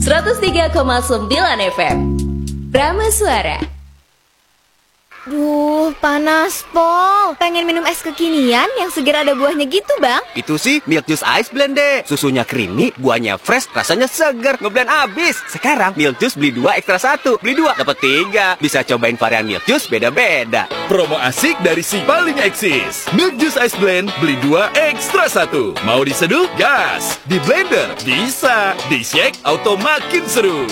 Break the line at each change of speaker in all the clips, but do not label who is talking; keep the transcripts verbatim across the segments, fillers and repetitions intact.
seratus tiga koma sembilan F M Prama Suara.
Duh, panas, Pol. Pengen minum es kekinian yang segar ada buahnya gitu, Bang.
Itu sih Milk Juice Ice Blend deh. Susunya creamy, buahnya fresh, rasanya segar. Ngeblend abis. Sekarang Milk Juice beli dua ekstra satu. Beli dua dapat tiga. Bisa cobain varian Milk Juice beda-beda.
Promo asik dari si paling eksis. Milk Juice Ice Blend beli dua ekstra satu. Mau diseduh? Gas. Di blender? Bisa. Di shake? Auto makin seru.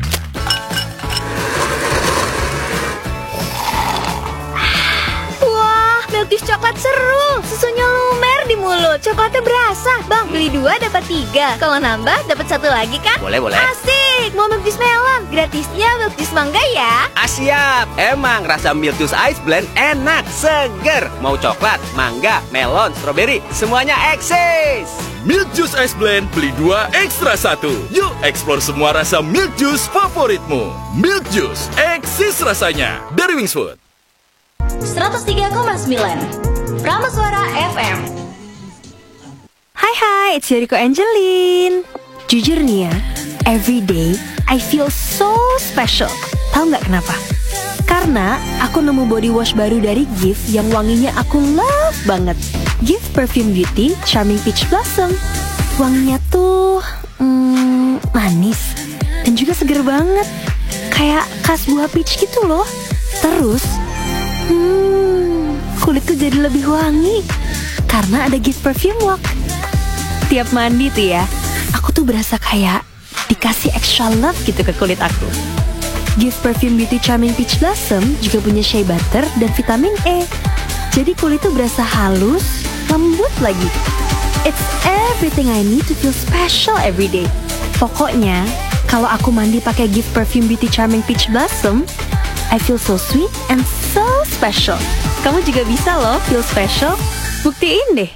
Milk Juice coklat seru, susunya lumer di mulut, coklatnya berasa. Bang, beli dua dapat tiga. Kalau nambah dapat satu lagi kan?
Boleh, boleh.
Asik, mau Milk Juice melon, gratisnya Milk Juice mangga ya.
Ah, siap. Emang rasa Milk Juice Ice Blend enak, seger. Mau coklat, mangga, melon, stroberi, semuanya eksis.
Milk Juice Ice Blend beli dua ekstra satu. Yuk explore semua rasa Milk Juice favoritmu. Milk Juice, eksis rasanya. Dari Wingsfood.
seratus tiga koma sembilan Prama Suara F M.
Hai hai, it's Yoriko Angelin. Jujur nih ya, every day I feel so special. Tahu nggak kenapa? Karena aku nemu body wash baru dari Gift yang wanginya aku love banget. Gift Perfume Beauty Charming Peach Blossom. Wanginya tuh hmm, manis dan juga seger banget, kayak khas buah peach gitu loh. Terus Hmm, kulitku jadi lebih wangi karena ada Gift Perfume Walk. Tiap mandi tuh ya, aku tuh berasa kayak dikasih extra love gitu ke kulit aku. Gift Perfume Beauty Charming Peach Blossom juga punya shea butter dan vitamin E. Jadi kulit tuh berasa halus, lembut lagi. It's everything I need to feel special every day. Pokoknya, kalau aku mandi pakai Gift Perfume Beauty Charming Peach Blossom, I feel so sweet and so special. Kamu juga bisa loh feel special. Buktiin deh.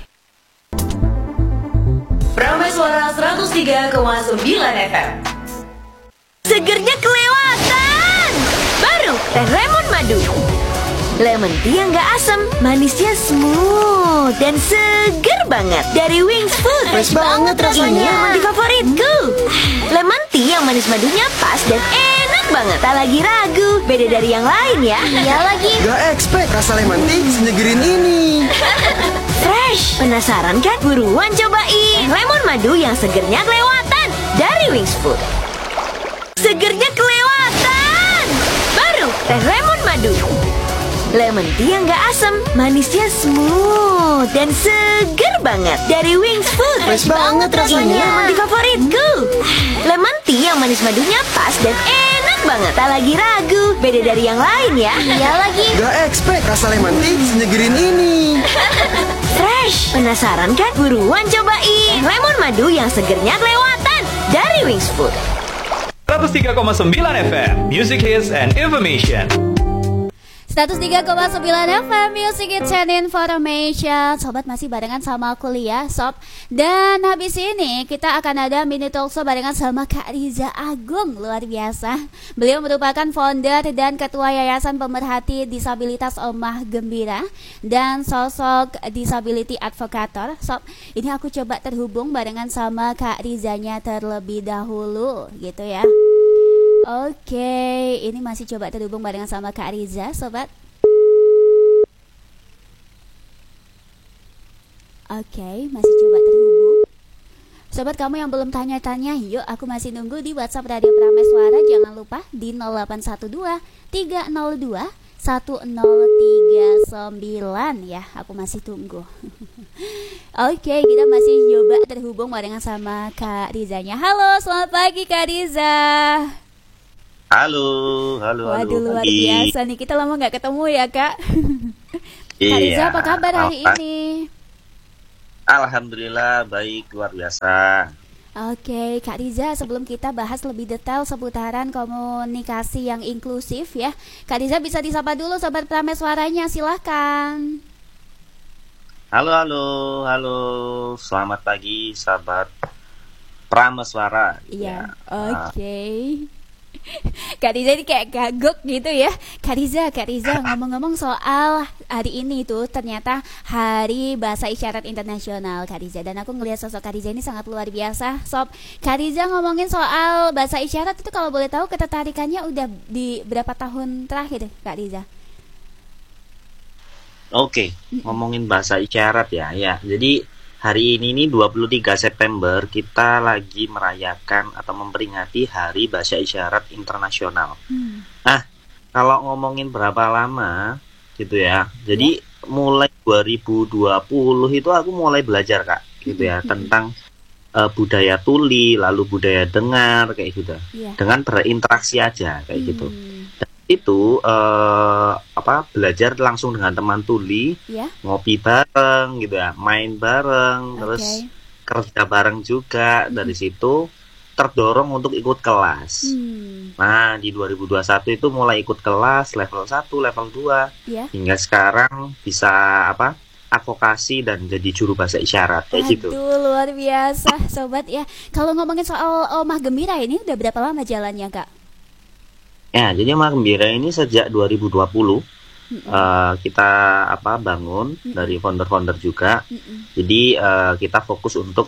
Prama Suara seratus tiga koma sembilan F M.
Segernya kelewatan. Baru teh lemon madu. Lemon tea yang gak asam, manisnya smooth dan seger banget. Dari Wingsfood.
Fresh banget rasanya.
Ini mandi favoritku. Lemon tea yang manis madunya pas dan enak banget. Tak lagi ragu, beda dari yang lain ya. Iya lagi.
Gak expect rasa lemon tea senyegerin ini.
Fresh. Penasaran kan? Buruan cobain lemon madu yang segernya kelewatan dari Wingsfood. Segernya kelewatan. Baru teh lemon madu. Lemon tea yang gak asam, manisnya smooth dan seger banget. Dari Wingsfood.
Fresh banget rasanya.
Ini mandi favoritku. Lemon tea yang manis madunya pas dan enak banget. Tak lagi ragu, beda dari yang lain ya. Iya lagi.
Gak expect rasa lemon tea senyegerin ini.
Fresh. Penasaran kan? Buruan cobain lemon madu yang segernya kelewatan dari Wingsfood.
seratus tiga koma sembilan F M Music Hits and Information.
seratus tiga koma sembilan F M Music Hits and Information. Sobat masih barengan sama aku Lia, Sob. Dan habis ini kita akan ada mini talkshow barengan sama Kak Riza Agung. Luar biasa. Beliau merupakan founder dan ketua Yayasan Pemerhati Disabilitas Omah Gembira dan sosok disability advocator. Sob, ini aku coba terhubung barengan sama Kak Rizanya terlebih dahulu gitu ya. Oke, ini masih coba terhubung barengan sama Kak Riza, sobat. Oke, masih coba terhubung. Sobat kamu yang belum tanya-tanya, yuk aku masih nunggu di WhatsApp Radio Prama Suara. Jangan lupa di nol delapan satu dua tiga nol dua satu nol tiga sembilan ya. Aku masih tunggu. Oke, kita masih coba terhubung barengan sama Kak Rizanya. Halo, selamat pagi Kak Riza.
Halo, halo, halo.
Waduh, luar biasa nih, kita lama gak ketemu ya Kak.
Iya,
Kak Riza apa kabar hari
apa?
ini?
Alhamdulillah baik, luar biasa.
Oke Kak Riza, sebelum kita bahas lebih detail seputaran komunikasi yang inklusif ya, Kak Riza bisa disapa dulu Sobat Prama Suaranya, silahkan.
Halo, halo, halo. Selamat pagi sahabat Prama Suara.
Iya,
Ya,
oke. Kak Riza ini kayak gagok gitu ya. Kak Riza, Kak Riza ngomong-ngomong soal hari ini tuh ternyata Hari Bahasa Isyarat Internasional Kak Riza. Dan aku ngelihat sosok Kak Riza ini sangat luar biasa. Sob, Kak Riza ngomongin soal bahasa isyarat itu kalau boleh tahu ketertarikannya udah di berapa tahun terakhir Kak Riza?
Oke, ngomongin bahasa isyarat ya. Ya, jadi hari ini nih dua puluh tiga September kita lagi merayakan atau memperingati Hari Bahasa Isyarat Internasional. Hmm. Nah, kalau ngomongin berapa lama gitu ya. Jadi ya. mulai dua ribu dua puluh itu aku mulai belajar Kak, gitu ya, hmm. tentang uh, budaya tuli, lalu budaya dengar kayak gitu. Ya. Dengan berinteraksi aja kayak hmm. gitu. Dan itu uh, apa belajar langsung dengan teman tuli, yeah. ngopi bareng gitu ya, main bareng, okay. terus kerja bareng juga. hmm. Dari situ terdorong untuk ikut kelas. hmm. Nah di dua ribu dua puluh satu itu mulai ikut kelas level satu, level dua, yeah. hingga sekarang bisa apa advokasi dan jadi juru bahasa isyarat kayak gitu.
Aduh luar biasa sobat ya. Kalau ngomongin soal Omah Gembira ini udah berapa lama jalannya Kak?
Ya, jadi Omah Gembira ini sejak dua ribu dua puluh mm-hmm. uh, kita apa bangun mm-hmm. dari founder-founder juga. Mm-hmm. Jadi uh, kita fokus untuk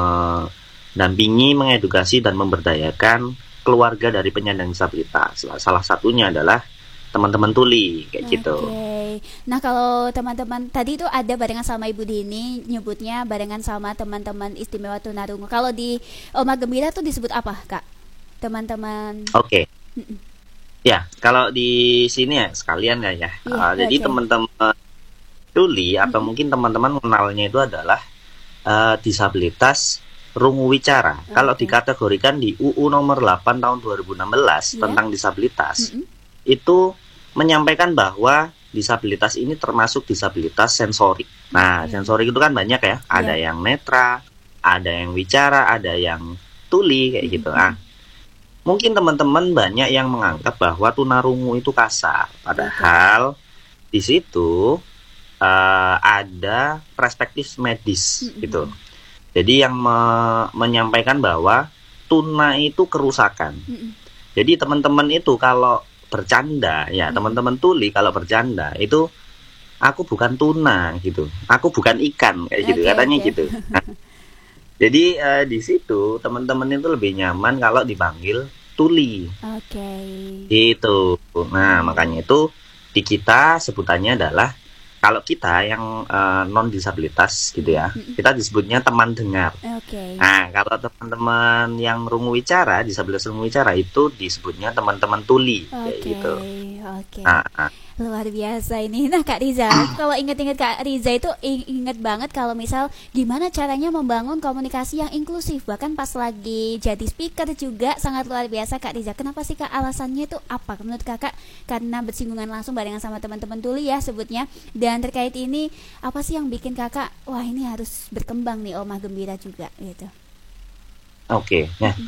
mendampingi, mengedukasi dan memberdayakan keluarga dari penyandang disabilitas. Salah satunya adalah teman-teman tuli kayak okay. gitu.
Nah kalau teman-teman tadi itu ada barengan sama Ibu Dini nyebutnya barengan sama teman-teman istimewa tunarungu. Kalau di Omah Gembira tuh disebut apa Kak? Teman-teman.
Oke. Okay. Mm-mm. Ya, kalau di sini ya sekalian ya, ya. Yeah, uh, jadi okay. teman-teman tuli atau mm-hmm. mungkin teman-teman mengenalnya itu adalah uh, disabilitas rungu wicara. Okay. Kalau dikategorikan di U U nomor delapan tahun dua ribu enam belas yeah. tentang disabilitas, mm-hmm. itu menyampaikan bahwa disabilitas ini termasuk disabilitas sensorik. Nah, yeah. sensorik itu kan banyak ya. Ada yeah. yang netra, ada yang wicara, ada yang tuli kayak mm-hmm. gitu. Nah, mungkin teman-teman banyak yang menganggap bahwa tunarungu itu kasar, padahal okay. di situ uh, ada perspektif medis mm-hmm. gitu. Jadi yang me- menyampaikan bahwa tuna itu kerusakan. Mm-hmm. Jadi teman-teman itu kalau bercanda, ya mm-hmm. teman-teman tuli kalau bercanda itu aku bukan tuna gitu, aku bukan ikan kayak gitu okay, katanya okay. gitu. Nah, jadi uh, di situ teman-teman itu lebih nyaman kalau dipanggil tuli. Oke. Okay. Gitu. Nah, makanya itu di kita sebutannya adalah kalau kita yang uh, non disabilitas gitu ya, mm-hmm. kita disebutnya teman dengar. Oke. Okay. Nah, kalau teman-teman yang rungu wicara, disabilitas rungu wicara itu disebutnya teman-teman tuli okay. kayak gitu. Oke. Okay. Nah, nah.
Luar biasa ini. Nah Kak Riza, kalau inget-inget Kak Riza itu inget banget kalau misal gimana caranya membangun komunikasi yang inklusif. Bahkan pas lagi jadi speaker juga sangat luar biasa Kak Riza. Kenapa sih Kak alasannya itu apa menurut Kakak? Karena bersinggungan langsung barengan sama teman-teman tuli ya sebutnya. Dan terkait ini apa sih yang bikin Kakak wah ini harus berkembang nih Omah Gembira juga gitu.
Oke, okay, ya.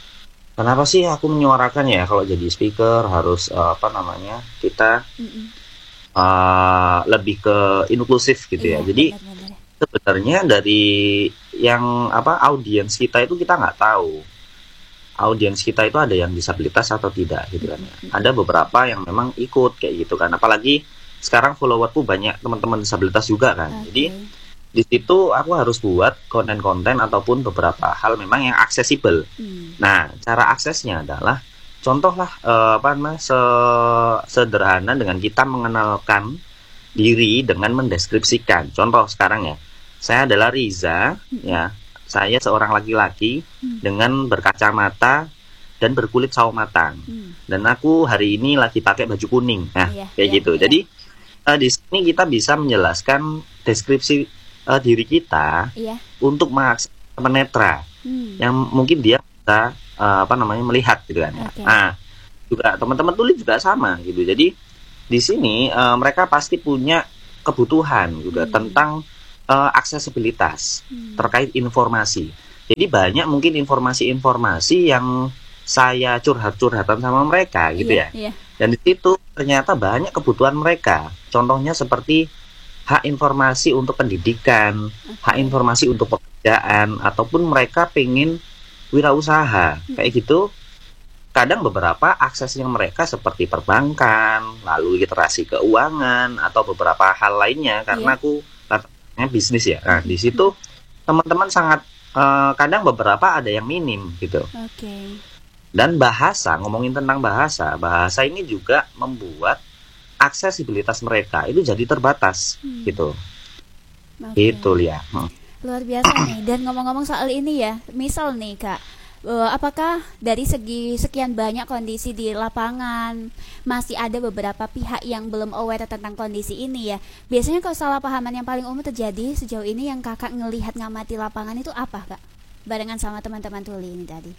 Kenapa sih aku menyuarakan ya kalau jadi speaker harus uh, apa namanya kita uh, lebih ke inklusif gitu iya, ya. Jadi benar-benar. Sebenarnya dari yang apa audiens kita itu kita nggak tahu audiens kita itu ada yang disabilitas atau tidak gitu kan. Mm-hmm. Ada beberapa yang memang ikut kayak gitu kan. Apalagi sekarang followerku banyak teman-teman disabilitas juga kan. Okay. Jadi di situ aku harus buat konten-konten ataupun beberapa hal memang yang aksesibel. Hmm. Nah, cara aksesnya adalah contohlah eh, apa namanya se- sederhana dengan kita mengenalkan diri dengan mendeskripsikan. Contoh sekarang ya, saya adalah Riza, hmm. ya, saya seorang laki-laki hmm. dengan berkacamata dan berkulit sawo matang. Hmm. Dan aku hari ini lagi pakai baju kuning. Nah, yeah, kayak yeah, gitu. Yeah. Jadi eh, di sini kita bisa menjelaskan deskripsi Uh, diri kita iya. untuk mengakses teman netra hmm. yang mungkin dia bisa uh, apa namanya melihat gitu kan. Okay. Nah, juga teman-teman tuli juga sama gitu. Jadi di sini uh, mereka pasti punya kebutuhan juga hmm. tentang uh, aksesibilitas hmm. terkait informasi. Jadi banyak mungkin informasi-informasi yang saya curhat-curhatan sama mereka gitu iya, ya. Iya. Dan di situ ternyata banyak kebutuhan mereka. Contohnya seperti hak informasi untuk pendidikan, okay. hak informasi untuk pekerjaan, ataupun mereka pengen wirausaha, hmm. kayak gitu. kadang beberapa aksesnya mereka seperti perbankan, lalu literasi keuangan atau beberapa hal lainnya karena
Iya.
aku latarnya bisnis ya. Nah, di situ teman-teman sangat eh, kadang beberapa ada yang minim gitu.
Oke.
Dan bahasa, ngomongin tentang bahasa, bahasa ini juga membuat aksesibilitas mereka itu jadi terbatas
Hmm.
gitu.
Oke.
Gitu Lia. Hmm.
Luar biasa nih. Dan ngomong-ngomong soal ini ya, misal nih Kak, eh, apakah dari segi sekian banyak kondisi di lapangan masih ada beberapa pihak yang belum aware tentang kondisi ini ya? Biasanya kesalahpahaman yang paling umum terjadi sejauh ini yang kakak ngelihat ngamati lapangan itu apa Kak? Barengan sama teman-teman tuli ini tadi.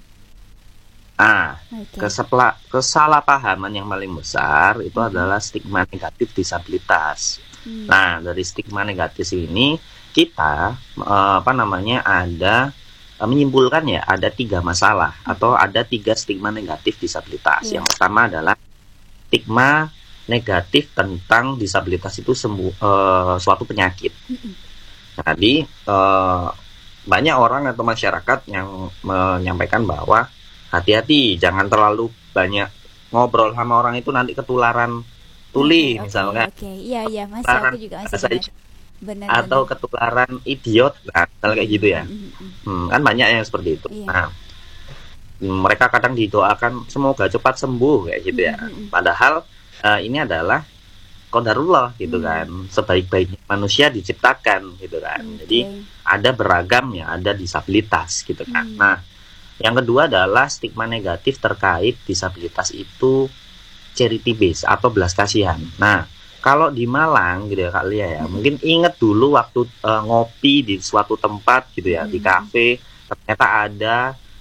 Ah,
Oke.
kesepla- kesalahpahaman yang paling besar itu adalah stigma negatif disabilitas.
Hmm.
Nah, dari stigma negatif ini kita eh, apa namanya ada eh, menyimpulkan ya ada tiga masalah atau ada tiga stigma negatif disabilitas.
Iya.
Yang pertama adalah stigma negatif tentang disabilitas itu semu- eh, suatu penyakit.
Mm-mm.
Jadi eh, banyak orang atau masyarakat yang menyampaikan bahwa hati-hati, jangan terlalu banyak ngobrol sama orang itu nanti ketularan tuli
Oke,
misalnya.
Oke, iya iya Mas,
Ketularan
aku juga masih
bahasa
benar.
isyarat
Benar.
atau ketularan idiot, nah, misalnya kayak gitu ya.
Mm, mm, mm.
Hmm, kan banyak yang seperti itu.
Iya.
Nah, mereka kadang didoakan semoga cepat sembuh kayak gitu ya.
Mm, mm, mm.
Padahal eh, ini adalah qadarullah gitu
Hmm.
kan. Sebaik-baiknya manusia diciptakan gitu kan.
Oke.
Jadi ada beragamnya, ada disabilitas gitu kan.
Hmm.
Nah, yang kedua adalah stigma negatif terkait disabilitas itu charity base atau belas kasihan. Nah, kalau di Malang gitu ya Kak Lia ya, mungkin inget dulu waktu eh, ngopi di suatu tempat gitu ya, di
Hmm.
kafe, ternyata ada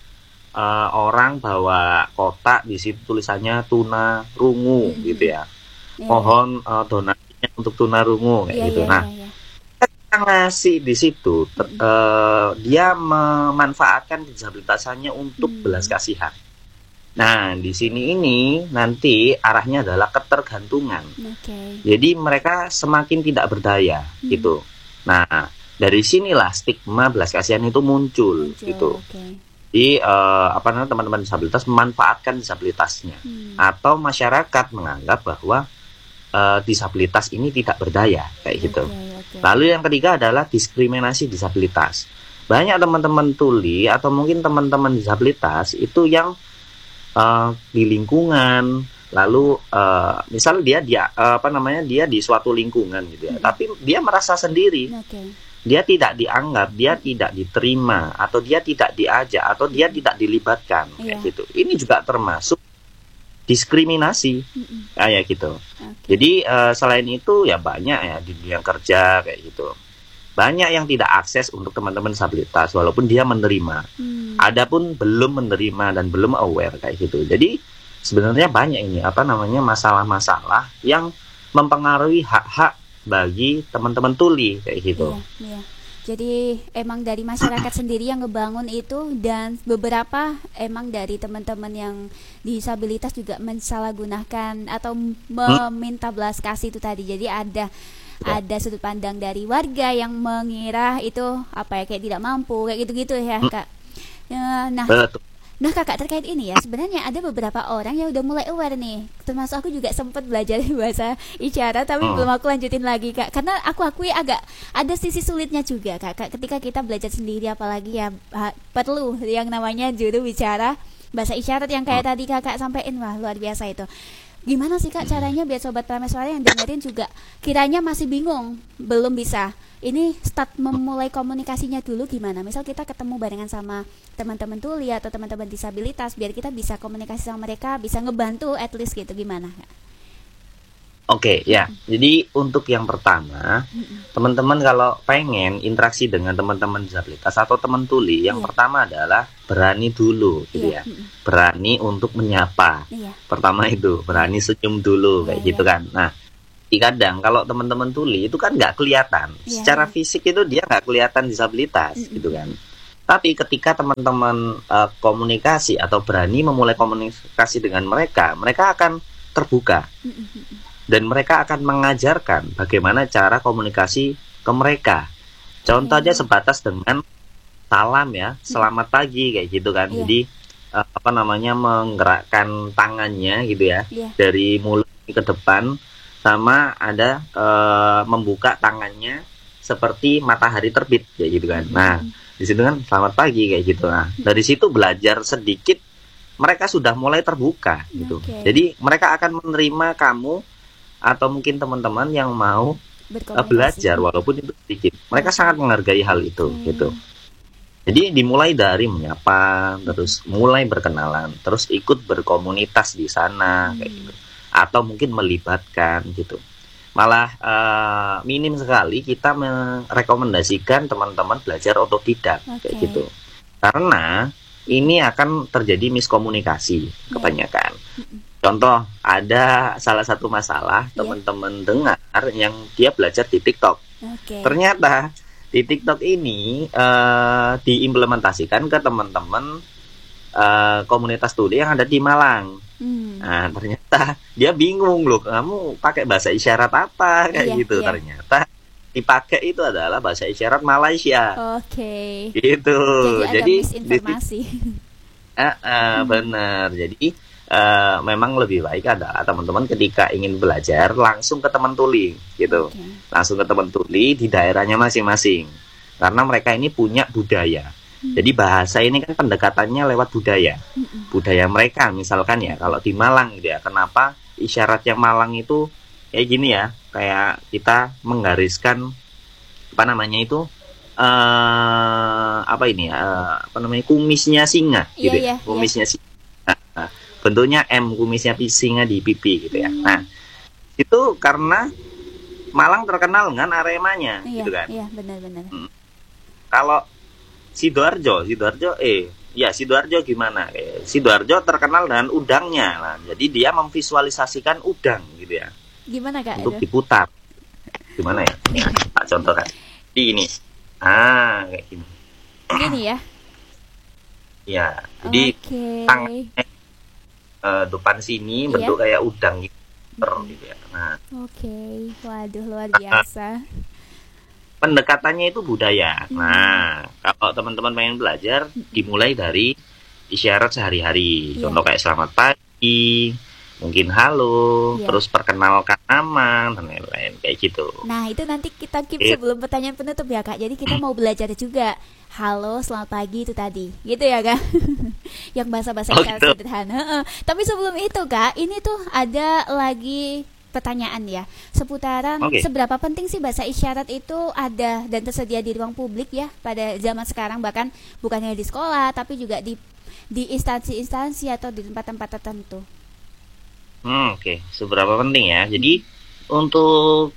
eh, orang bawa kotak di situ tulisannya tuna rungu
Hmm.
gitu ya.
Iya,
Mohon eh, donasinya untuk tuna rungu kayak
iya,
gitu.
iya,
Nah,
iya, iya.
kita ngasih di situ ter- eh, dia memanfaatkan disabilitasnya untuk
Hmm.
belas kasihan. Nah, di sini ini nanti arahnya adalah ketergantungan.
Oke.
Jadi mereka semakin tidak berdaya
Hmm.
gitu. Nah, dari sinilah stigma belas kasihan itu muncul,
Muncul,
gitu.
Oke.
Jadi eh, apa namanya teman-teman disabilitas memanfaatkan disabilitasnya
Hmm.
atau masyarakat menganggap bahwa eh, disabilitas ini tidak berdaya kayak gitu.
Oke, oke.
Lalu yang ketiga adalah diskriminasi disabilitas. Banyak teman-teman tuli atau mungkin teman-teman disabilitas itu yang uh, di lingkungan, lalu uh, misal dia dia uh, apa namanya dia di suatu lingkungan gitu ya,
Hmm.
tapi dia merasa sendiri,
Oke.
dia tidak dianggap, dia tidak diterima, atau dia tidak diajak, atau dia tidak dilibatkan kayak
Iya.
gitu. Ini juga termasuk diskriminasi
Mm-mm.
kayak gitu.
Oke.
Jadi eh, selain itu ya banyak ya di dunia kerja kayak gitu. Banyak yang tidak akses untuk teman-teman disabilitas walaupun dia menerima.
Hmm.
Adapun belum menerima dan belum aware kayak gitu. Jadi sebenarnya banyak ini apa namanya masalah-masalah yang mempengaruhi hak-hak bagi teman-teman tuli kayak gitu.
Iya, iya. Jadi emang dari masyarakat sendiri yang ngebangun itu dan beberapa emang dari teman-teman yang disabilitas juga mensalahgunakan atau meminta belas kasih itu tadi. Jadi ada
Ya.
ada sudut pandang dari warga yang mengira itu apa ya kayak tidak mampu kayak gitu-gitu ya Kak. Ya, nah,
Betul.
Nah kakak terkait ini ya sebenarnya ada beberapa orang yang udah mulai aware nih, termasuk aku juga sempat belajar bahasa isyarat tapi
Hmm.
belum aku lanjutin lagi kak, karena aku akui agak ada sisi sulitnya juga kak, Kak, ketika kita belajar sendiri apalagi ya ha- perlu yang namanya juru bicara bahasa isyarat yang kayak tadi kakak sampaikan, wah luar biasa itu. Gimana sih kak caranya biar sobat Prameswara yang dengerin juga kiranya masih bingung, belum bisa. Ini start memulai komunikasinya dulu gimana? Misal kita ketemu barengan sama teman-teman tuli atau teman-teman disabilitas, biar kita bisa komunikasi sama mereka, bisa ngebantu at least gitu, gimana kak?
Oke, ya. Jadi untuk yang pertama, teman-teman kalau pengen interaksi dengan teman-teman disabilitas atau teman tuli, yang
Iya.
pertama adalah berani dulu, gitu
Iya,
ya.
mm-mm.
Berani untuk menyapa.
Iya.
Pertama itu, berani senyum dulu, kayak
Iya,
gitu
iya.
kan. Nah, di kadang kalau teman-teman tuli itu kan nggak kelihatan.
Iya,
Secara
iya.
fisik itu dia nggak kelihatan disabilitas,
Mm-mm.
gitu kan. Tapi ketika teman-teman eh, komunikasi atau berani memulai komunikasi dengan mereka, mereka akan terbuka.
Mm-mm.
Dan mereka akan mengajarkan bagaimana cara komunikasi ke mereka. Contoh aja sebatas dengan salam ya, selamat pagi kayak gitu kan.
Iya.
Jadi uh, apa namanya menggerakkan tangannya gitu ya,
Iya.
dari mulut ke depan, sama ada uh, membuka tangannya seperti matahari terbit kayak gitu kan. Nah, di situ kan selamat pagi kayak gitu. Nah, dari situ belajar sedikit, mereka sudah mulai terbuka gitu.
Oke.
Jadi mereka akan menerima kamu atau mungkin teman-teman yang mau uh, belajar walaupun itu sedikit. Mereka sangat menghargai hal itu gitu. Jadi dimulai dari menyapa, terus mulai berkenalan, terus ikut berkomunitas di sana kayak gitu. Atau mungkin melibatkan gitu. Malah uh, minim sekali kita merekomendasikan teman-teman belajar otodidak
Oke.
kayak gitu. Karena ini akan terjadi miskomunikasi kebanyakan. Contoh, ada salah satu masalah teman-teman dengar yang dia belajar di TikTok.
Oke.
Ternyata di TikTok ini uh, diimplementasikan ke teman-teman uh, komunitas tuli yang ada di Malang.
Hmm.
Nah, ternyata dia bingung loh, kamu pakai bahasa isyarat apa kayak
Iya,
gitu.
iya.
Ternyata dipakai itu adalah bahasa isyarat Malaysia.
Oke.
Gitu.
Jadi ada
Jadi
misinformasi.
Ah, ah, benar. Jadi eh, memang lebih baik adalah teman-teman ketika ingin belajar langsung ke teman tuli gitu. Langsung ke teman tuli di daerahnya masing-masing. Karena mereka ini punya budaya. Jadi bahasa ini kan pendekatannya lewat budaya. Budaya mereka misalkan ya, kalau di Malang gitu ya. Kenapa isyarat yang Malang itu kayak gini ya, kayak kita menggariskan apa namanya itu uh, apa ini ya, uh, apa namanya kumisnya singa gitu
Iya,
ya,
iya,
kumisnya singa. Nah, bentuknya M, kumisnya singa di pipi gitu ya. Nah, itu karena Malang terkenal dengan Aremanya
Iya,
gitu kan.
iya, benar-benar.
Kalau Sidoarjo, Sidoarjo eh ya Sidoarjo gimana? Eh, Sidoarjo terkenal dengan udangnya. Nah, jadi dia memvisualisasikan udang gitu ya.
Gimana Kak
Untuk
itu?
diputar. Gimana ya? Ini tak contohkan. Di ini. Ah, kayak gini.
Gini ya.
Ya, jadi
Oke.
tangannya eh, depan sini
Iya.
bentuk kayak udang gitu. gitu ya. Nah,
Oke. Waduh, luar biasa.
pendekatannya itu budaya. Nah, kalau teman-teman pengen belajar, dimulai dari isyarat sehari-hari.
Iya.
Contoh kayak selamat pagi, mungkin halo,
Iya.
terus perkenalkan nama, dan lain-lain kayak gitu.
Nah, itu nanti kita keep
Iya.
sebelum pertanyaan penutup ya Kak. Jadi kita mau belajar juga. Halo, selamat pagi itu tadi. Gitu ya Kak. Yang bahasa-bahasa
Oh,
isyarat
gitu.
sederhana. Heeh. Tapi sebelum itu Kak, ini tuh ada lagi pertanyaan ya seputaran
Oke.
seberapa penting sih bahasa isyarat itu ada dan tersedia di ruang publik ya pada zaman sekarang, bahkan bukannya di sekolah tapi juga di di instansi-instansi atau di tempat-tempat tertentu.
Hmm, Oke, seberapa penting ya? Jadi untuk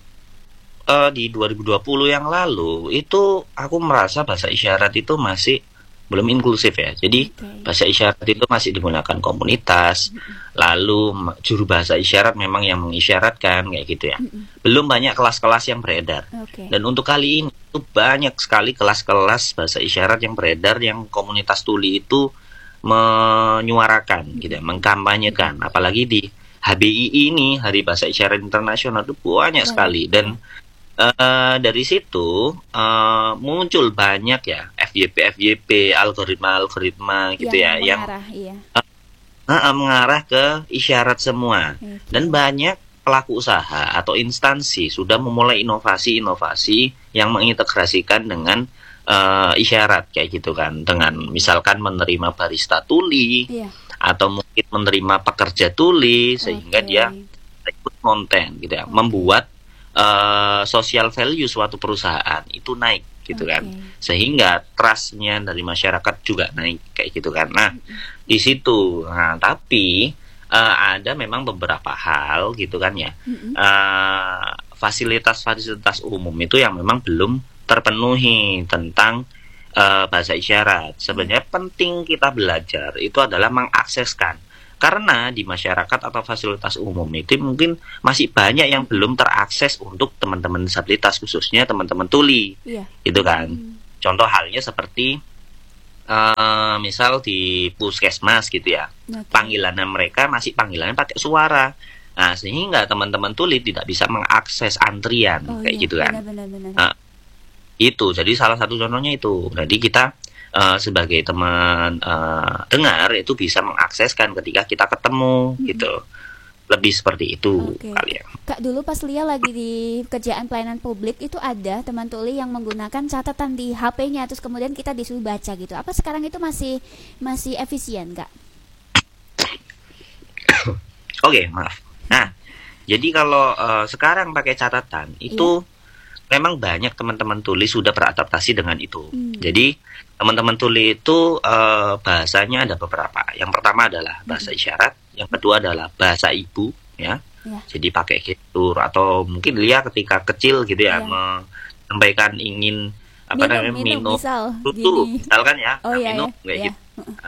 eh, di dua ribu dua puluh yang lalu itu aku merasa bahasa isyarat itu masih belum inklusif ya. Jadi bahasa isyarat itu masih digunakan komunitas. Lalu ma- juru bahasa isyarat memang yang mengisyaratkan kayak gitu ya. Belum banyak kelas-kelas yang beredar.
Oke.
Dan untuk kali ini itu banyak sekali kelas-kelas bahasa isyarat yang beredar yang komunitas tuli itu menyuarakan gitu ya, mengkampanyekan. Apalagi di H B I ini, Hari Bahasa Isyarat Internasional, itu banyak sekali. Dan eh, dari situ eh, muncul banyak ya F Y P F Y P, algoritma-algoritma gitu ya, yang
mengarah, iya.
Nah, mengarah ke isyarat semua. Dan banyak pelaku usaha atau instansi sudah memulai inovasi-inovasi yang mengintegrasikan dengan uh, isyarat kayak gitu kan. Dengan misalkan menerima barista tuli,
Iya.
atau mungkin menerima pekerja tuli, sehingga dia ikut konten gitu ya. Membuat uh, social value suatu perusahaan itu naik gitu kan, sehingga trustnya dari masyarakat juga naik kayak gitu kan. Nah di situ, nah tapi uh, ada memang beberapa hal gitu kan ya, uh, fasilitas-fasilitas umum itu yang memang belum terpenuhi tentang uh, bahasa isyarat. Sebenarnya penting kita belajar itu adalah mengakseskan. Karena di masyarakat atau fasilitas umum itu mungkin masih banyak yang belum terakses untuk teman-teman disabilitas, khususnya teman-teman tuli,
Iya.
gitu kan. Contoh halnya seperti uh, misal di puskesmas gitu ya, panggilannya mereka masih panggilannya pakai suara. Nah, sehingga teman-teman tuli tidak bisa mengakses antrian
Oh,
kayak
iya,
gitu kan.
benar-benar.
Nah, itu jadi salah satu contohnya itu. Jadi kita uh, sebagai teman uh, dengar itu bisa mengakseskan ketika kita ketemu hmm. gitu. Lebih seperti itu
okay.
kali ya.
Kak, dulu pas Lia lagi di kerjaan pelayanan publik itu ada teman tuli yang menggunakan catatan di H P-nya terus kemudian kita disuruh baca gitu. Apa sekarang itu masih masih efisien, Kak?
Oke, okay, maaf. Nah, jadi kalau uh, sekarang pakai catatan itu yeah. memang banyak teman-teman tuli sudah beradaptasi dengan itu. Hmm. Jadi teman-teman tuli itu uh, bahasanya ada beberapa. Yang pertama adalah bahasa hmm. isyarat. Yang kedua adalah bahasa ibu, ya. ya. Jadi pakai gestur atau mungkin Lia ketika kecil gitu ya, ya. menyampaikan ingin apa minum, namanya minum, minum susu, misalkan ya,
oh,
nah,
iya,
minum
iya.
kayak
ya.
gitu.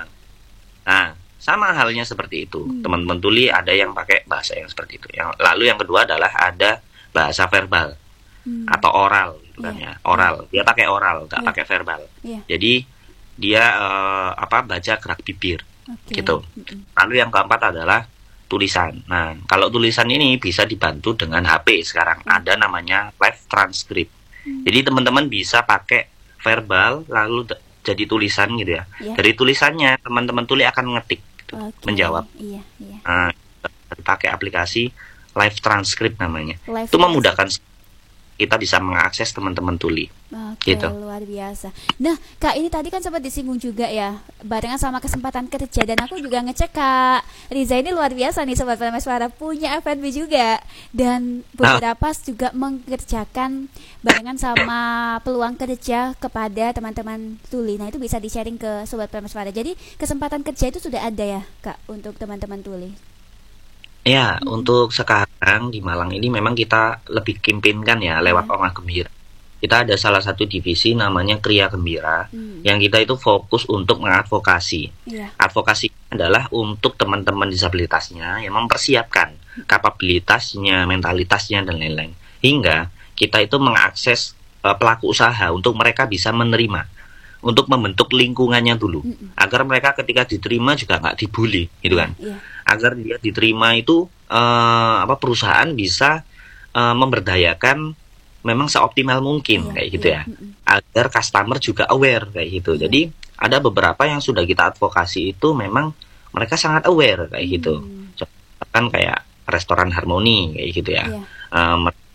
Nah, sama halnya seperti itu. Hmm. Teman-teman tuli ada yang pakai bahasa yang seperti itu. Yang lalu yang kedua adalah ada bahasa verbal hmm. atau oral, gitu kan ya. ya. Oral, dia pakai oral, nggak ya. pakai verbal. Ya. Jadi dia uh, apa baca gerak bibir. Okay. Gitu. Lalu yang keempat adalah tulisan. Nah, kalau tulisan ini bisa dibantu dengan H P sekarang. Hmm. Ada namanya live transcript. Hmm. Jadi teman-teman bisa pakai verbal lalu d- jadi tulisan gitu ya. Yeah. Dari tulisannya teman-teman tuli akan ngetik, gitu, okay. menjawab.
Iya, iya.
Nah, pakai aplikasi live transcript namanya.
Live
Itu memudahkan kita bisa mengakses teman-teman tuli.
Oke,
gitu.
Luar biasa. Nah, Kak, ini tadi kan sempat disinggung juga ya, barengan sama kesempatan kerja. Dan aku juga ngecek Kak Riza ini luar biasa nih Sobat Prameswara, Suara, punya F and B juga. Dan beberapa nah. juga mengerjakan barengan sama peluang kerja kepada teman-teman tuli. Nah, itu bisa di-sharing ke Sobat Prameswara. Jadi, kesempatan kerja itu sudah ada ya, Kak, untuk teman-teman tuli?
Ya, hmm. untuk sekarang di Malang ini memang kita lebih kempenkan ya lewat hmm. Omah Gembira. Kita ada salah satu divisi namanya Kriya Gembira, hmm. yang kita itu fokus untuk mengadvokasi. Yeah. Advokasi adalah untuk teman-teman disabilitasnya yang mempersiapkan hmm. kapabilitasnya, mentalitasnya, dan lain-lain. Hingga kita itu mengakses uh, pelaku usaha untuk mereka bisa menerima, untuk membentuk lingkungannya dulu, hmm. agar mereka ketika diterima juga nggak dibully, gitu kan? Yeah. Agar dia diterima itu uh, apa perusahaan bisa uh, memberdayakan memang seoptimal mungkin yeah, kayak gitu yeah. ya, agar customer juga aware kayak gitu. Yeah. Jadi ada beberapa yang sudah kita advokasi itu memang mereka sangat aware kayak mm. gitu. Kan kayak restoran Harmoni kayak gitu ya, yeah. uh,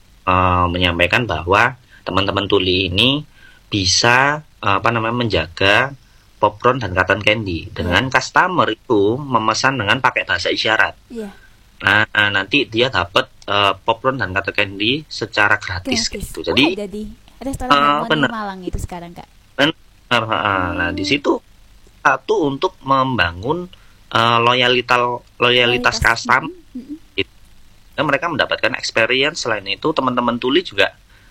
uh, menyampaikan bahwa teman-teman tuli ini bisa uh, apa namanya menjaga popcorn dan cotton candy dengan yeah. customer itu memesan dengan pakai bahasa isyarat. Yeah. Nah, nanti dia dapat uh, popcorn dan cotton candy secara gratis, gratis. Gitu. Jadi
oh, ada di restoran uh, Harmoni Malang itu sekarang, Kak. Benar.
Uh, hmm. Nah, di situ satu untuk membangun uh, loyalitas loyalitas customer. Hmm. Gitu. Dan mereka mendapatkan experience. Selain itu, teman-teman tuli juga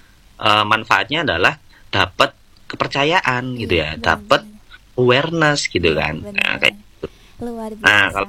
uh, manfaatnya adalah dapat kepercayaan yeah, gitu ya, dapat awareness gitu kan. Nah, kayak gitu.
Luar biasa.
Nah, kalau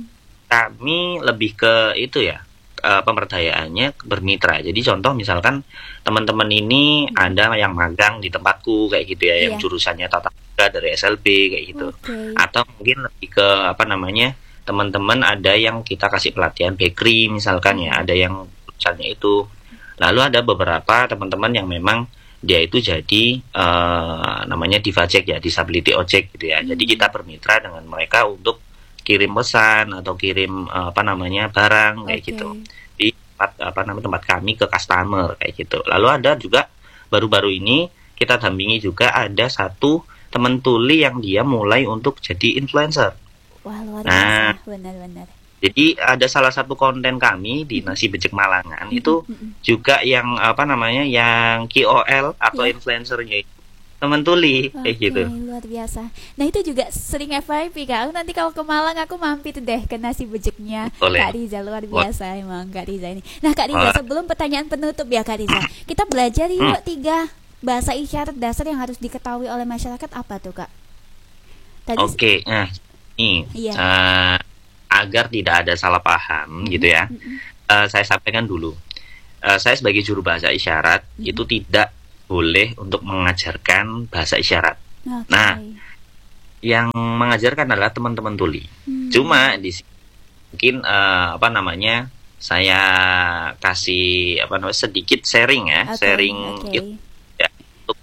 kami lebih ke itu ya, uh, pemberdayaannya bermitra. Jadi contoh misalkan teman-teman ini hmm. ada yang magang di tempatku kayak gitu ya, yeah. yang jurusannya tata boga dari S L B kayak gitu. Okay. Atau mungkin lebih ke apa namanya, teman-teman ada yang kita kasih pelatihan bakery misalkan hmm. ya, ada yang jurusannya itu. Lalu ada beberapa teman-teman yang memang dia itu jadi uh, namanya Divajek ya, disability ojek gitu ya. Hmm. Jadi kita bermitra dengan mereka untuk kirim pesan atau kirim uh, apa namanya barang kayak okay. gitu di tempat apa namanya tempat kami ke customer kayak gitu. Lalu ada juga baru-baru ini kita dampingi juga ada satu teman tuli yang dia mulai untuk jadi influencer.
Wah, luar
nah,
biasa, benar-benar.
Jadi ada salah satu konten kami di Nasi Becek Malangan mm-hmm. itu mm-hmm. juga yang apa namanya yang K O L atau yeah. influencernya teman tuli okay, kayak gitu.
Luar biasa. Nah itu juga sering F Y P Kak. Nanti kalau ke Malang aku mampir deh ke Nasi Beceknya Kak Riza. Luar biasa What? Emang Kak Riza ini. Nah Kak Riza, sebelum pertanyaan penutup ya Kak Riza, kita belajar yuk tiga bahasa isyarat dasar yang harus diketahui oleh masyarakat. Apa tuh Kak?
Oke, okay. nah ini iya. uh, agar tidak ada salah paham mm-hmm. gitu ya, mm-hmm. uh, saya sampaikan dulu. Uh, saya sebagai juru bahasa isyarat mm-hmm. itu tidak boleh untuk mengajarkan bahasa isyarat. Okay. Nah, yang mengajarkan adalah teman-teman tuli. Mm-hmm. Cuma di mungkin uh, apa namanya saya kasih apa namanya sedikit sharing ya, okay. sharing
okay.
itu, ya, untuk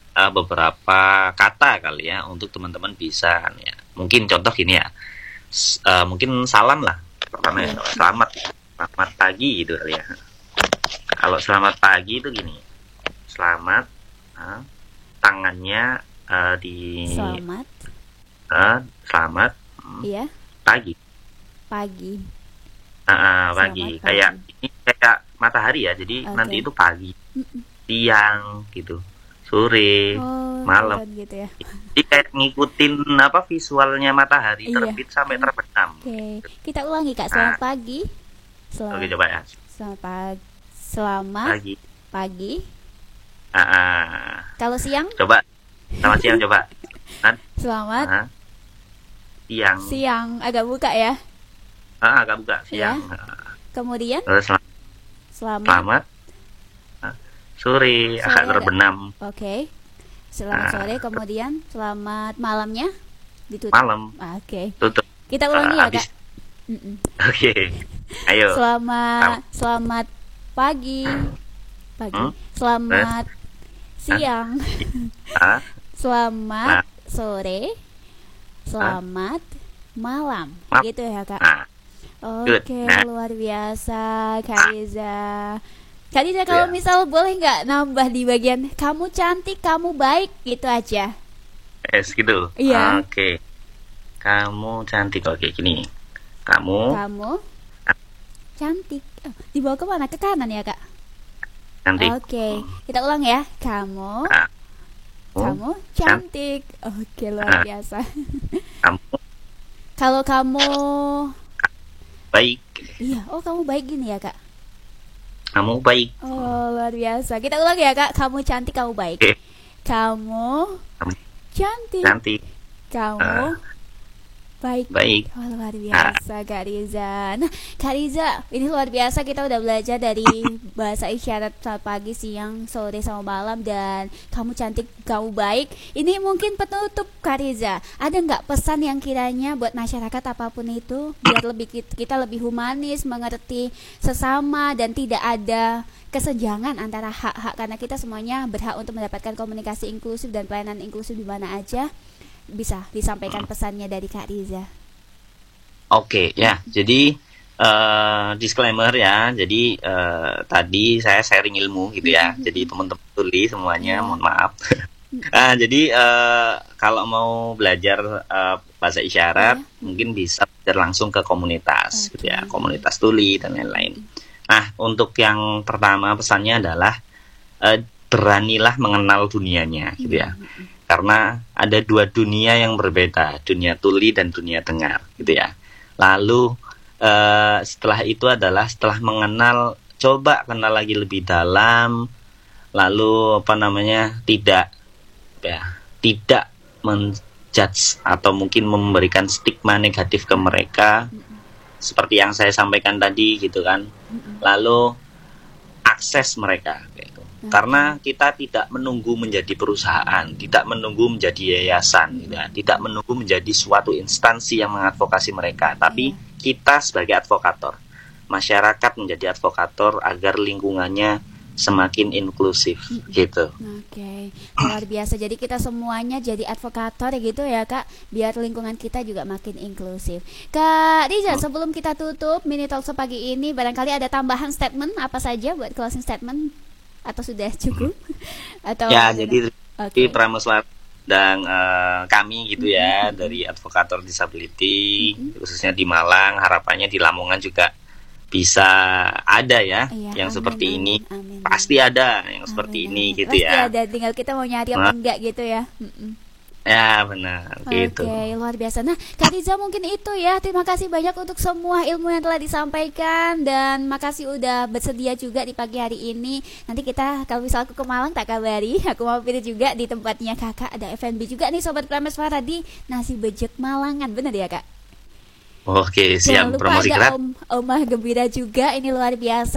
uh, beberapa kata kali ya untuk teman-teman bisa ya. Mungkin contoh gini ya. S- uh, mungkin salam lah. Pertama ya, selamat selamat pagi gitu kali ya. Kalau selamat pagi itu gini. Selamat uh, tangannya uh, di
Selamat.
uh, selamat hmm,
Iya.
pagi.
Pagi.
Uh, uh, pagi.
Selamat
Kayak
pagi.
ini kayak matahari ya. Jadi
Oke.
nanti itu pagi, siang gitu. Sore,
Oh,
malam.
bukan gitu ya.
Jadi kayak ngikutin apa visualnya matahari
Iya.
terbit sampai terbenam.
Oke, kita ulangi Kak. Selamat
Nah.
pagi. Selamat,
Oke coba ya.
selamat pagi. Selamat
Pagi.
pagi.
Ah, ah.
Kalau siang,
Coba. Selamat siang coba. Nah,
selamat
ah. Siang.
siang. Agak buka ya.
Ah, agak buka
Iya.
siang. Ah.
Kemudian
Terus sel-
selamat.
selamat. Ah. Sore,
Sore
agak
agak-
terbenam.
Oke. Selamat
Ah.
sore. Kemudian selamat malamnya ditutup.
Malam.
Ah, Oke.
Tutup.
Kita ulangi
Ah,
ya
habis.
Kak. Mm-mm.
Oke. Ayo.
Selamat selamat pagi. Pagi.
Hmm?
Selamat siang.
Ah.
Selamat sore. Selamat malam.
Malam.
Gitu ya Kak.
Ah. Good.
Oke,
Nah.
luar biasa Kak Riza. Kak Riza, kalau
Iya.
misal boleh nggak nambah di bagian kamu cantik, kamu baik gitu aja.
Es gitu.
Iya.
Oke. Kamu cantik. Oke, gini. Kamu
Kamu cantik. Oh, dibawa ke mana? Ke kanan ya Kak?
cantik.
Oke, kita ulang ya. Kamu,
Ah.
kamu cantik. Oke, luar
Ah.
biasa.
Kamu
Kalau kamu,
baik.
iya, oh kamu baik gini ya Kak?
Kamu baik.
Oh luar biasa. Kita ulang ya Kak. Kamu cantik, kamu baik.
Oke.
Kamu
Kamu
cantik.
cantik.
Kamu baik.
Baik.
Oh, luar biasa Kak Riza. Nah Kak Riza, ini luar biasa. Kita udah belajar dari bahasa isyarat selamat pagi, siang, sore, sama malam. Dan kamu cantik, kamu baik. Ini mungkin penutup Kak Riza. Ada nggak pesan yang kiranya buat masyarakat apapun itu, biar lebih kita lebih humanis, mengerti sesama, dan tidak ada kesenjangan antara hak-hak, karena kita semuanya berhak untuk mendapatkan komunikasi inklusif dan pelayanan inklusif di mana aja. Bisa disampaikan pesannya dari Kak Riza.
Oke, ya. Jadi eh, disclaimer ya. Jadi eh, tadi saya sharing ilmu gitu ya. Jadi teman-teman tuli semuanya, mohon maaf. Nah, jadi eh, kalau mau belajar eh, bahasa isyarat, mungkin bisa belajar langsung ke komunitas, gitu ya, komunitas tuli dan lain-lain. Nah, untuk yang pertama pesannya adalah eh, beranilah mengenal dunianya, gitu ya. Karena ada dua dunia yang berbeda, dunia tuli dan dunia dengar, gitu ya. Lalu eh, setelah itu adalah setelah mengenal, coba kenal lagi lebih dalam, lalu apa namanya tidak, ya, tidak menjudge atau mungkin memberikan stigma negatif ke mereka, seperti yang saya sampaikan tadi, gitu kan. Lalu akses mereka, gitu. Karena kita tidak menunggu menjadi perusahaan, tidak menunggu menjadi yayasan, gitu ya. Tidak menunggu menjadi suatu instansi yang mengadvokasi mereka, tapi kita sebagai advokator, masyarakat menjadi advokator agar lingkungannya semakin inklusif, gitu.
Oke, luar biasa. Jadi kita semuanya jadi advokator ya gitu ya Kak, biar lingkungan kita juga makin inklusif. Kak Riza, sebelum kita tutup mini talkshow pagi ini, barangkali ada tambahan statement apa saja buat closing statement? Atau sudah cukup? Atau
Ya,
sudah?
jadi
Oke.
di Pramuswara dan eh, kami gitu ya, dari advokator disability, khususnya di Malang, harapannya di Lamongan juga bisa ada ya,
Iya,
yang
amin,
seperti
amin,
ini.
amin.
Pasti ada yang seperti ini gitu
Pasti
ya.
ada, tinggal kita mau nyari apa
Nah.
enggak gitu ya. Mm-mm.
Ya benar gitu.
Oke, luar biasa. Nah, Kak Riza mungkin itu ya. Terima kasih banyak untuk semua ilmu yang telah disampaikan, dan makasih udah bersedia juga di pagi hari ini. Nanti kita kalau misal aku ke Malang tak kabari, aku mau pilih juga di tempatnya Kakak, ada F and B juga nih Sobat Prameswara di Nasi Bejek Malangan. Bener ya Kak?
Oke,
Jangan
siap,
lupa
promosi
ada
gerak.
Om Omah Gembira juga, ini luar biasa.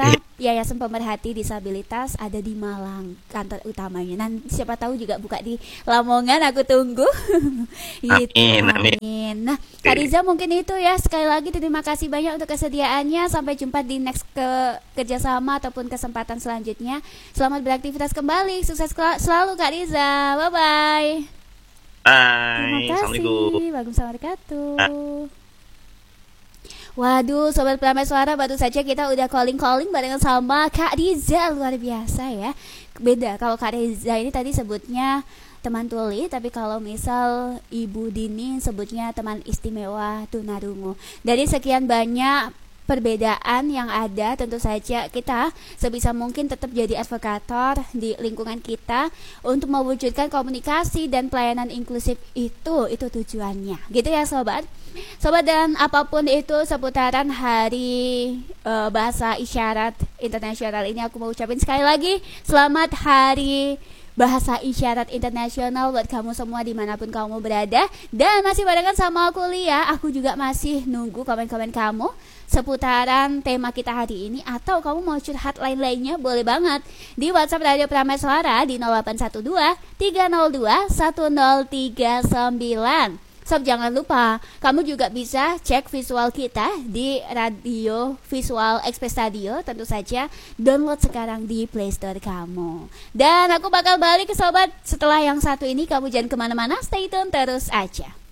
Yayasan Pemerhati Disabilitas ada di Malang kantor utamanya. Nanti siapa tahu juga buka di Lamongan, aku tunggu. Gitu.
Amin, amin.
Amin. Nah, Kak Riza mungkin itu ya, sekali lagi terima kasih banyak untuk kesediaannya. Sampai jumpa di next ke kerjasama ataupun kesempatan selanjutnya. Selamat beraktivitas kembali, sukses selalu Kak Riza. Bye bye.
Bye.
Terima kasih. Waalaikumsalam warahmatullahi wabarakatuh. Waduh, Sobat Pramai Suara, baru saja kita udah calling-calling barengan sama Kak Riza. Luar biasa ya. Beda, kalau Kak Riza ini tadi sebutnya teman tuli, tapi kalau misal Ibu Dini sebutnya teman istimewa tunarungu. Dari sekian banyak perbedaan yang ada, tentu saja kita sebisa mungkin tetap jadi advokator di lingkungan kita untuk mewujudkan komunikasi dan pelayanan inklusif itu itu tujuannya, gitu ya sobat. Sobat, dan apapun itu seputaran hari uh, bahasa isyarat internasional ini, aku mau ucapin sekali lagi selamat hari Bahasa Isyarat Internasional buat kamu semua dimanapun kamu berada. Dan masih barengan sama kuliah, aku juga masih nunggu komen-komen kamu seputaran tema kita hari ini. Atau kamu mau curhat lain-lainnya, boleh banget di WhatsApp Radio Pramai Suara di nol delapan satu dua tiga nol dua satu nol tiga sembilan. Sob, jangan lupa kamu juga bisa cek visual kita di Radio Visual Express Radio. Tentu saja download sekarang di Play Store kamu. Dan aku bakal balik ke sobat setelah yang satu ini. Kamu jangan kemana-mana, stay tune terus aja.